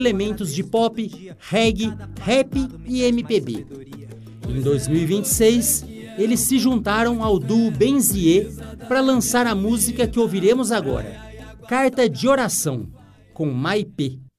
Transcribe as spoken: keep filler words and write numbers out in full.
elementos de pop, reggae, rap e M P B. Em dois mil e vinte e seis, eles se juntaram ao duo Benzier para lançar a música que ouviremos agora, Carta de Oração, com Maipê.